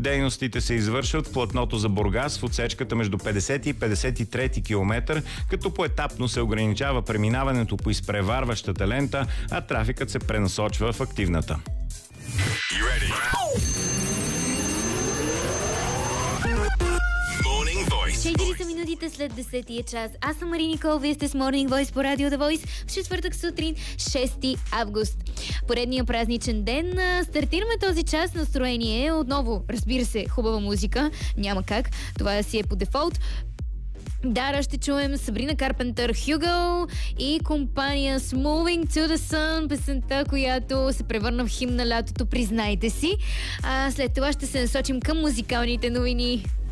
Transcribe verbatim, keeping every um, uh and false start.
Дейностите се извършват в платното за Бургас в отсечката между петдесети и петдесет и трети километър, като поетапно се ограничава преминаването по изпреварващата лента, а трафикът се пренасочва в активната. четири са минутите след десетия час. Аз съм Мари Никол, вие сте с Morning Voice по Радио The Voice в четвъртък сутрин, шести август. Поредния празничен ден. Стартираме този час настроение. Отново, разбира се, хубава музика. Няма как. Това си е по дефолт. Дара ще чуем Сабрина Карпентър, Hugo и компания с Moving to the Sun, песента, която се превърна в химн на лятото, признайте си. А след това ще се насочим към музикалните новини.